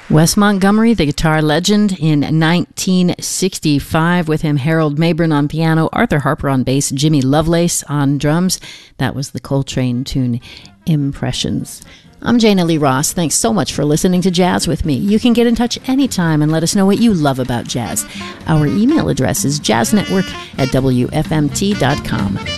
Wes Montgomery, the guitar legend, in 1965. With him, Harold Mabern on piano, Arthur Harper on bass, Jimmy Lovelace on drums. That was the Coltrane tune, Impressions. I'm Jana Lee Ross. Thanks so much for listening to Jazz with me. You can get in touch anytime and let us know what you love about jazz. Our email address is jazznetwork@wfmt.com.